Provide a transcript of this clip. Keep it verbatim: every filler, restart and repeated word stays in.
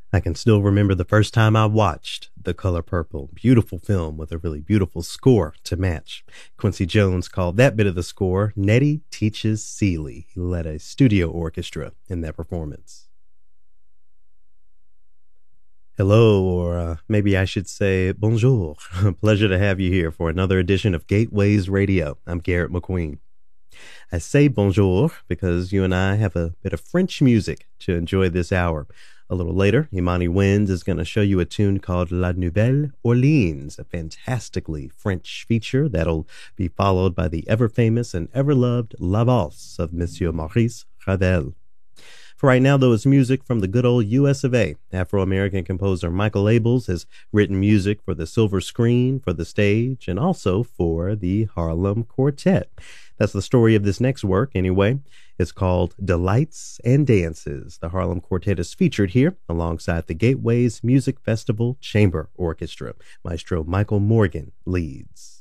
I can still remember the first time I watched The Color Purple. Beautiful film with a really beautiful score to match. Quincy Jones called that bit of the score Nettie Teaches Seeley. He led a studio orchestra in that performance. Hello, or uh, maybe I should say bonjour. Pleasure to have you here for another edition of Gateways Radio. I'm Garrett McQueen. I say bonjour because you and I have a bit of French music to enjoy this hour. A little later, Imani Winds is going to show you a tune called La Nouvelle Orleans, a fantastically French feature that'll be followed by the ever-famous and ever-loved La Valse of Monsieur Maurice Ravel. For right now, though, it's music from the good old U S of A. Afro-American composer Michael Abels has written music for the silver screen, for the stage, and also for the Harlem Quartet. That's the story of this next work, anyway. It's called Delights and Dances. The Harlem Quartet is featured here alongside the Gateways Music Festival Chamber Orchestra. Maestro Michael Morgan leads.